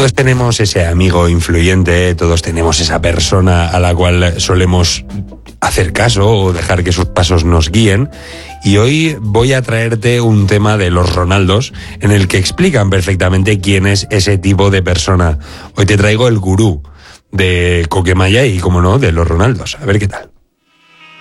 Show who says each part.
Speaker 1: Todos tenemos ese amigo influyente, todos tenemos esa persona a la cual solemos hacer caso o dejar que sus pasos nos guíen. Y hoy voy a traerte un tema de los Ronaldos en el que explican perfectamente quién es ese tipo de persona. Hoy te traigo el gurú de Coquemaya y, como no, de los Ronaldos. A ver qué tal.